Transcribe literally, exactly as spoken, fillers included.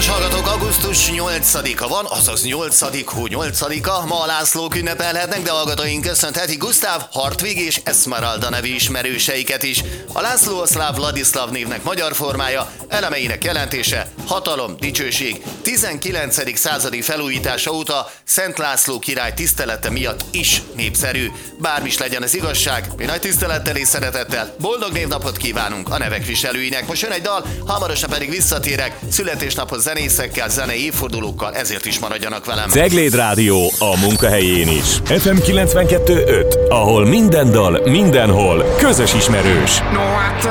Kedves hallgatók, augusztus nyolcadika van, azaz nyolcadik hó nyolcadika. Ma a Lászlók ünnepelhetnek, de hallgatóink köszönhetik Gusztáv, Hartwig és Esmeralda nevű ismerőseiket is. A László a szláv Vladislav névnek magyar formája, elemeinek jelentése, hatalom, dicsőség. tizenkilencedik századi felújítása óta Szent László király tisztelete miatt is népszerű. Bármi is legyen az igazság, mi nagy tisztelettel és szeretettel boldog névnapot kívánunk a nevek viselőinek. Most jön egy dal, hamarosan pedig visszatérek születésnapos zenészekkel, zenei évfordulókkal, ezért is maradjanak velem. Cegléd Rádió a munkahelyén is. ef em kilencvenkettő öt, ahol minden dal, mindenhol közös ismerős.